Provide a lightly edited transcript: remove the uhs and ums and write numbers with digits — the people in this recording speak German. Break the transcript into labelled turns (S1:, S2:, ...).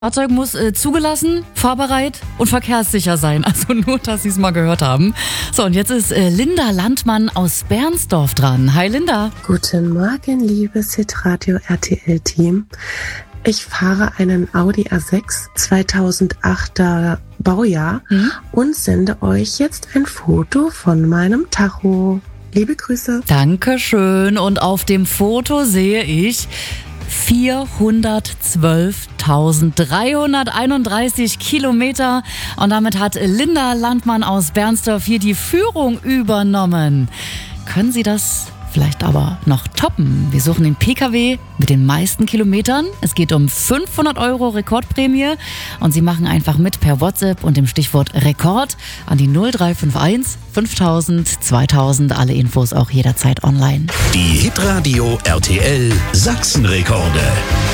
S1: Fahrzeug muss zugelassen, fahrbereit und verkehrssicher sein. Also nur, dass Sie es mal gehört haben. So, und jetzt ist Linda Landmann aus Bernsdorf dran. Hi Linda.
S2: Guten Morgen, liebes Hitradio RTL-Team. Ich fahre einen Audi A6 2008er Baujahr und sende euch jetzt ein Foto von meinem Tacho. Liebe Grüße.
S1: Dankeschön. Und auf dem Foto sehe ich 412.331 Kilometer. Und damit hat Linda Landmann aus Bernsdorf hier die Führung übernommen. Können Sie das vielleicht aber noch toppen? Wir suchen den PKW mit den meisten Kilometern. Es geht um 500 € Rekordprämie. Und Sie machen einfach mit per WhatsApp und dem Stichwort Rekord an die 0351 5000 2000. Alle Infos auch jederzeit online.
S3: Die Hitradio RTL Sachsenrekorde.